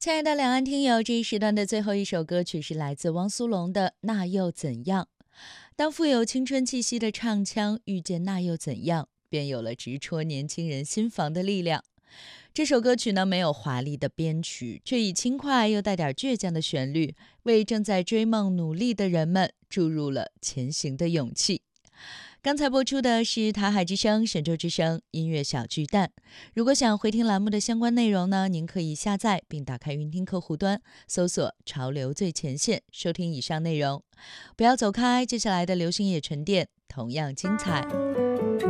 亲爱的两岸听友，这一时段的最后一首歌曲是来自汪苏泷的《那又怎样》。当富有青春气息的唱腔遇见那又怎样，便有了直戳年轻人心房的力量。这首歌曲呢，没有华丽的编曲，却以轻快又带点倔强的旋律，为正在追梦努力的人们注入了前行的勇气。刚才播出的是《台海之声》神州之声音乐小巨蛋。如果想回听栏目的相关内容呢，您可以下载并打开云听客户端，搜索潮流最前线，收听以上内容。不要走开，接下来的流行也沉淀同样精彩。